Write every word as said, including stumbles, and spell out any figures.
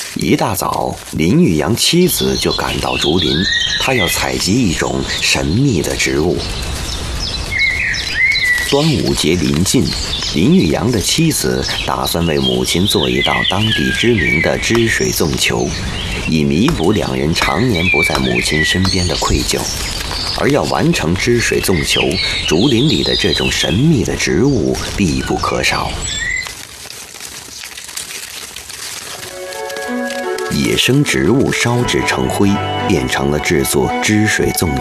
一大早，林玉阳妻子就赶到竹林，他要采集一种神秘的植物。端午节临近，林玉阳的妻子打算为母亲做一道当地知名的汁水粽球，以弥补两人常年不在母亲身边的愧疚。而要完成汁水粽球，竹林里的这种神秘的植物必不可少。野生植物烧制成灰，变成了制作汁水粽